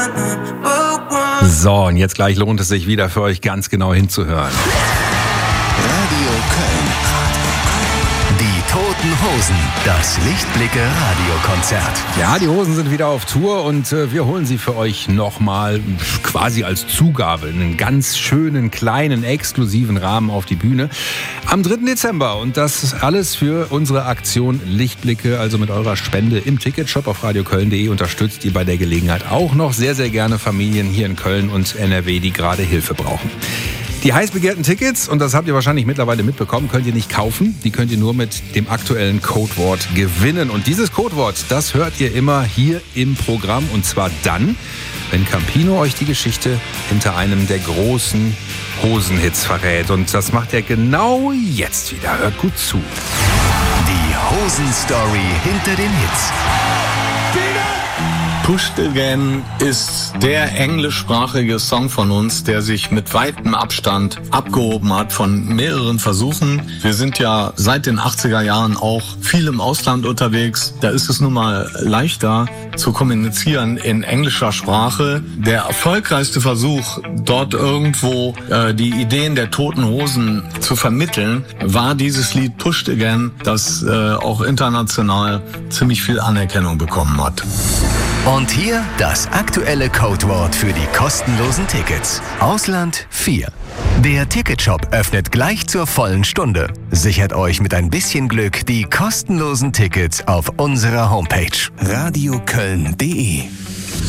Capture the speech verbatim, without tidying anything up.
So, und jetzt gleich lohnt es sich wieder für euch ganz genau hinzuhören. Radio Köln. Die Toten Hosen. Das Lichtblicke Radiokonzert. Ja, die Hosen sind wieder auf Tour und äh, wir holen sie für euch nochmal quasi als Zugabe in einen ganz schönen, kleinen, exklusiven Rahmen auf die Bühne am dritten Dezember. Und das alles für unsere Aktion Lichtblicke, also mit eurer Spende im Ticketshop auf radioköln punkt de unterstützt ihr bei der Gelegenheit auch noch sehr, sehr gerne Familien hier in Köln und N R W, die gerade Hilfe brauchen. Die heiß begehrten Tickets, und das habt ihr wahrscheinlich mittlerweile mitbekommen, könnt ihr nicht kaufen. Die könnt ihr nur mit dem aktuellen Codewort gewinnen. Und dieses Codewort, das hört ihr immer hier im Programm. Und zwar dann, wenn Campino euch die Geschichte hinter einem der großen Hosenhits verrät. Und das macht er genau jetzt wieder. Hört gut zu. Die Hosen-Story hinter den Hits. Pushed Again ist der englischsprachige Song von uns, der sich mit weitem Abstand abgehoben hat von mehreren Versuchen. Wir sind ja seit den achtziger Jahren auch viel im Ausland unterwegs. Da ist es nun mal leichter zu kommunizieren in englischer Sprache. Der erfolgreichste Versuch, dort irgendwo äh, die Ideen der Toten Hosen zu vermitteln, war dieses Lied Pushed Again, das äh, auch international ziemlich viel Anerkennung bekommen hat. Und hier das aktuelle Codewort für die kostenlosen Tickets. Ausland vier. Der Ticketshop öffnet gleich zur vollen Stunde. Sichert euch mit ein bisschen Glück die kostenlosen Tickets auf unserer Homepage radioköln punkt de.